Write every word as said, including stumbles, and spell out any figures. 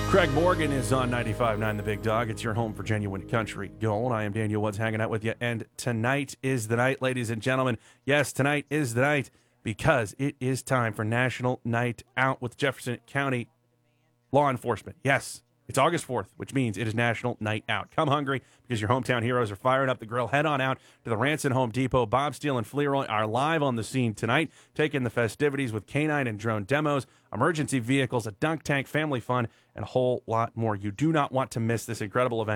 Craig Morgan is on ninety-five point nine The Big Dog. It's your home for genuine country gold. I am Daniel Woods hanging out with you, and tonight is the night, ladies and gentlemen. Yes, tonight is the night because it is time for National Night Out with Jefferson County Law Enforcement. Yes, it's August fourth, which means it is National Night Out. Come hungry because your hometown heroes are firing up the grill. Head on out to the Ranson Home Depot. Bob Steele and Fleroy are live on the scene tonight, taking the festivities with canine and drone demos, emergency vehicles, a dunk tank, family fun, and a whole lot more. You do not want to miss this incredible event.